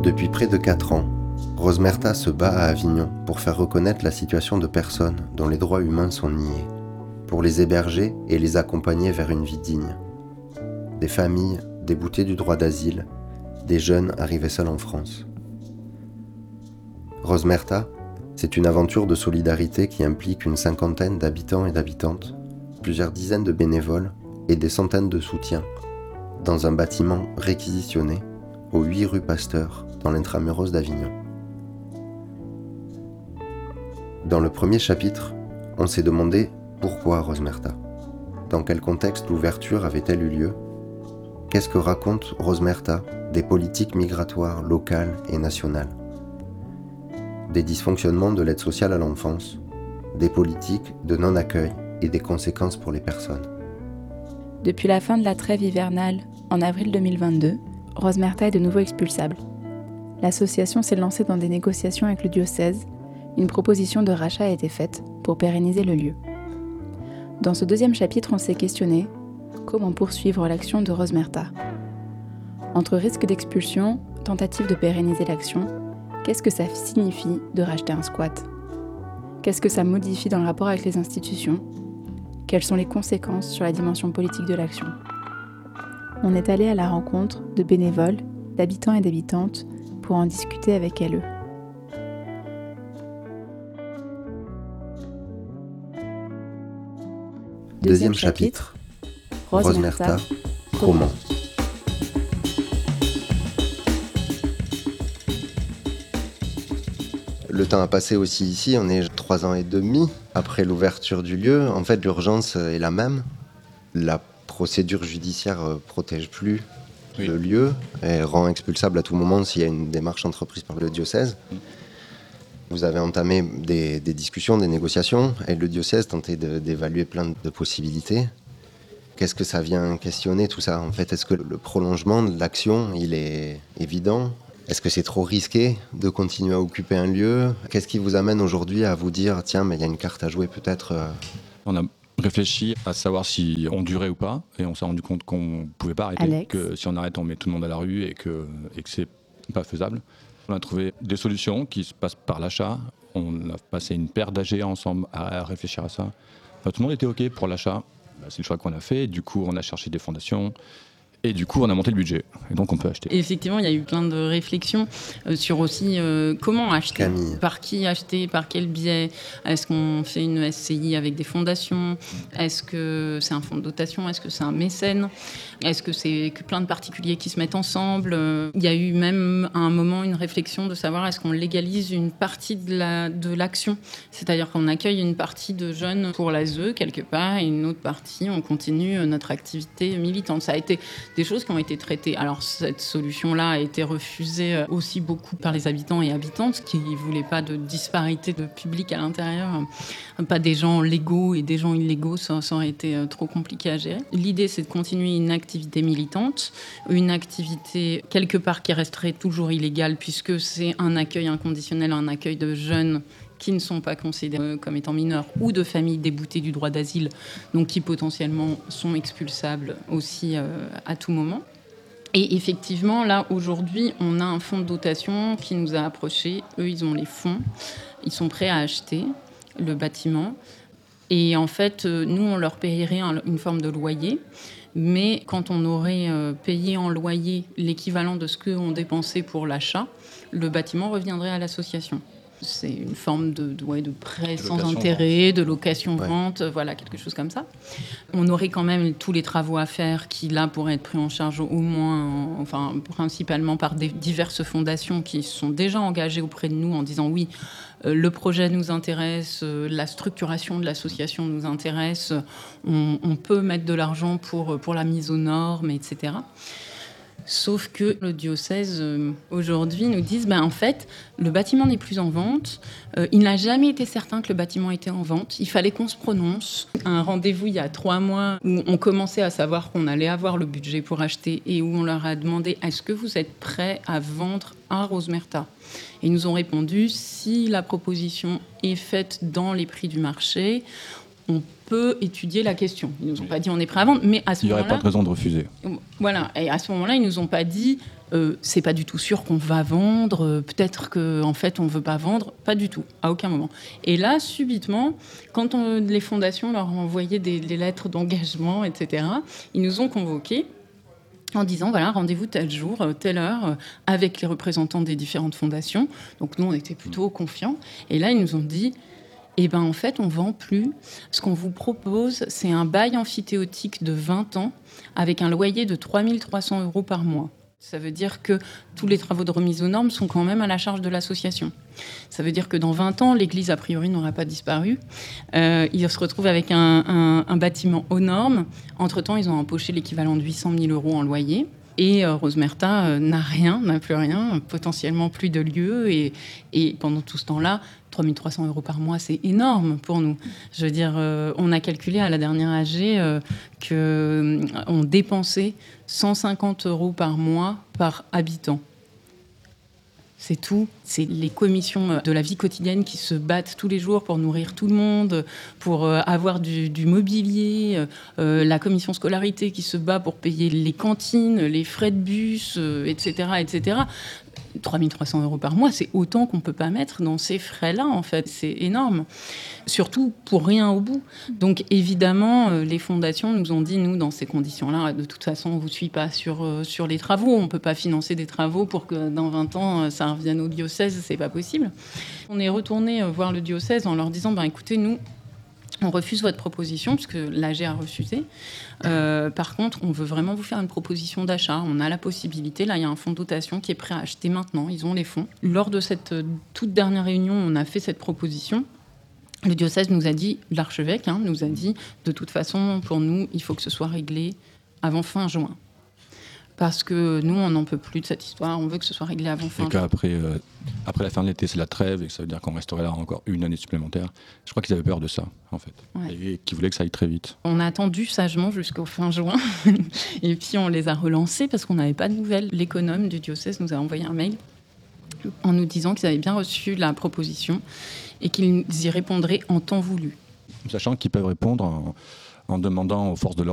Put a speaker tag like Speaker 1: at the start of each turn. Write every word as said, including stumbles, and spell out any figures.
Speaker 1: Depuis près de quatre ans, Rosmerta se bat à Avignon pour faire reconnaître la situation de personnes dont les droits humains sont niés, pour les héberger et les accompagner vers une vie digne. Des familles déboutées du droit d'asile, des jeunes arrivés seuls en France. Rosmerta, c'est une aventure de solidarité qui implique une cinquantaine d'habitants et d'habitantes, plusieurs dizaines de bénévoles et des centaines de soutiens, dans un bâtiment réquisitionné aux huit rue Pasteur, dans l'intramuros d'Avignon. Dans le premier chapitre, on s'est demandé pourquoi Rosmerta. Dans quel contexte l'ouverture avait-elle eu lieu? Qu'est-ce que raconte Rosmerta des politiques migratoires locales et nationales? Des dysfonctionnements de l'aide sociale à l'enfance, des politiques de non-accueil et des conséquences pour les personnes.
Speaker 2: Depuis la fin de la trêve hivernale, en avril deux mille vingt-deux, Rosmerta est de nouveau expulsable. L'association s'est lancée dans des négociations avec le diocèse. Une proposition de rachat a été faite pour pérenniser le lieu. Dans ce deuxième chapitre, on s'est questionné comment poursuivre l'action de Rosmerta. Entre risque d'expulsion, tentative de pérenniser l'action, qu'est-ce que ça signifie de racheter un squat? Qu'est-ce que ça modifie dans le rapport avec les institutions? Quelles sont les conséquences sur la dimension politique de l'action? On est allé à la rencontre de bénévoles, d'habitants et d'habitantes pour en discuter avec elles.
Speaker 1: Deuxième, Deuxième chapitre, Rosmerta, comment? Le temps a passé aussi ici, on est trois ans et demi après l'ouverture du lieu. En fait, l'urgence est la même. La procédure judiciaire ne protège plus oui. le lieu. Elle rend expulsable à tout moment s'il y a une démarche entreprise par le diocèse. Oui. Vous avez entamé des, des discussions, des négociations, et le diocèse tentait de, d'évaluer plein de possibilités. Qu'est-ce que ça vient questionner tout ça? En fait, est-ce que le prolongement de l'action, il est évident? Est-ce que c'est trop risqué de continuer à occuper un lieu? Qu'est-ce qui vous amène aujourd'hui à vous dire, tiens, mais il y a une carte à jouer peut-être?
Speaker 3: On a réfléchi à savoir si on durait ou pas, et on s'est rendu compte qu'on ne pouvait pas arrêter, Alex. Que si on arrête, on met tout le monde à la rue et que, et que c'est pas faisable. On a trouvé des solutions qui se passent par l'achat. On a passé une paire d'A G ensemble à réfléchir à ça. Enfin, tout le monde était OK pour l'achat. C'est le choix qu'on a fait. Du coup, on a cherché des fondations. Et du coup, on a monté le budget. Et donc, on peut acheter.
Speaker 4: Et effectivement, il y a eu plein de réflexions euh, sur aussi euh, comment acheter.
Speaker 1: Camille.
Speaker 4: Par qui acheter, par quel biais. Est-ce qu'on fait une S C I avec des fondations? Est-ce que c'est un fonds de dotation? Est-ce que c'est un mécène? Est-ce que c'est que plein de particuliers qui se mettent ensemble? Il y a eu même à un moment une réflexion de savoir est-ce qu'on légalise une partie de, la, de l'action? C'est-à-dire qu'on accueille une partie de jeunes pour l'A S E quelque part et une autre partie, on continue notre activité militante. Ça a été des choses qui ont été traitées. Alors cette solution-là a été refusée aussi beaucoup par les habitants et habitantes qui ne voulaient pas de disparité de public à l'intérieur. Pas des gens légaux et des gens illégaux, ça, ça aurait été trop compliqué à gérer. L'idée, c'est de continuer une activité militante, une activité quelque part qui resterait toujours illégale puisque c'est un accueil inconditionnel, un accueil de jeunes qui ne sont pas considérés comme étant mineurs ou de familles déboutées du droit d'asile, donc qui potentiellement sont expulsables aussi euh, à tout moment. Et effectivement, là, aujourd'hui, on a un fonds de dotation qui nous a approchés. Eux, ils ont les fonds. Ils sont prêts à acheter le bâtiment. Et en fait, nous, on leur payerait un, une forme de loyer. Mais quand on aurait euh, payé en loyer l'équivalent de ce qu'on dépensait pour l'achat, le bâtiment reviendrait à l'association. C'est une forme de, de, ouais, de prêt de sans intérêt, de location-vente, ouais. Voilà, quelque chose comme ça. On aurait quand même tous les travaux à faire qui, là, pourraient être pris en charge au moins, en, enfin, principalement par des diverses fondations qui sont déjà engagées auprès de nous en disant oui, euh, le projet nous intéresse, euh, la structuration de l'association nous intéresse, on, on peut mettre de l'argent pour, pour la mise aux normes, et cetera. Sauf que le diocèse, euh, aujourd'hui, nous dit ben, en fait, le bâtiment n'est plus en vente. Euh, il n'a jamais été certain que le bâtiment était en vente. Il fallait qu'on se prononce. Un rendez-vous il y a trois mois où on commençait à savoir qu'on allait avoir le budget pour acheter et où on leur a demandé « Est-ce que vous êtes prêts à vendre à Rosmerta ?» Et ils nous ont répondu « Si la proposition est faite dans les prix du marché, on peut étudier la question. Ils nous ont pas dit on est prêt à vendre, mais à ce moment-là...
Speaker 3: Il n'y aurait pas de raison de refuser.
Speaker 4: Voilà, et à ce moment-là, ils nous ont pas dit euh, c'est pas du tout sûr qu'on va vendre, euh, peut-être qu'en en fait on veut pas vendre, pas du tout, à aucun moment. Et là, subitement, quand on, les fondations leur ont envoyé des, des lettres d'engagement, et cetera, ils nous ont convoqués en disant, voilà, rendez-vous tel jour, telle heure, avec les représentants des différentes fondations. Donc nous, on était plutôt confiants. Et là, ils nous ont dit, eh ben, en fait, on ne vend plus. Ce qu'on vous propose, c'est un bail amphithéotique de vingt ans avec un loyer de trois mille trois cents euros par mois. Ça veut dire que tous les travaux de remise aux normes sont quand même à la charge de l'association. Ça veut dire que dans vingt ans, l'église, a priori, n'aura pas disparu. Euh, ils se retrouvent avec un, un, un bâtiment aux normes. Entre-temps, ils ont empoché l'équivalent de huit cent mille euros en loyer. Et euh, Rosemerta euh, n'a rien, n'a plus rien, potentiellement plus de lieu. Et, et pendant tout ce temps-là, trois mille trois cents euros par mois, c'est énorme pour nous. Je veux dire, euh, on a calculé à la dernière A G euh, qu'on euh, dépensait cent cinquante euros par mois par habitant. C'est tout. C'est les commissions de la vie quotidienne qui se battent tous les jours pour nourrir tout le monde, pour euh, avoir du, du mobilier, euh, la commission scolarité qui se bat pour payer les cantines, les frais de bus, euh, et cetera, et cetera. trois mille trois cents euros par mois, c'est autant qu'on ne peut pas mettre dans ces frais-là, en fait. C'est énorme. Surtout pour rien au bout. Donc, évidemment, euh, les fondations nous ont dit, nous, dans ces conditions-là, de toute façon, on ne vous suit pas sur, euh, sur les travaux. On ne peut pas financer des travaux pour que dans vingt ans, ça revienne au diocèse. Ce n'est pas possible. On est retourné euh, voir le diocèse en leur disant, ben, écoutez, nous, on refuse votre proposition, puisque l'A G a refusé. Euh, par contre, on veut vraiment vous faire une proposition d'achat. On a la possibilité. Là, il y a un fonds de dotation qui est prêt à acheter maintenant. Ils ont les fonds. Lors de cette toute dernière réunion, on a fait cette proposition. Le diocèse nous a dit, l'archevêque hein, nous a dit, de toute façon, pour nous, il faut que ce soit réglé avant fin juin. Parce que nous, on n'en peut plus de cette histoire. On veut que ce soit réglé avant fin juin.
Speaker 3: Et qu'après euh, après la fin de l'été, c'est la trêve, et que ça veut dire qu'on resterait là encore une année supplémentaire. Je crois qu'ils avaient peur de ça, en fait. Ouais. Et qu'ils voulaient que ça aille très vite.
Speaker 4: On a attendu sagement jusqu'au fin juin. Et puis, on les a relancés parce qu'on n'avait pas de nouvelles. L'économe du diocèse nous a envoyé un mail en nous disant qu'ils avaient bien reçu la proposition et qu'ils y répondraient en temps voulu.
Speaker 3: Sachant qu'ils peuvent répondre en, en demandant aux forces de l'ordre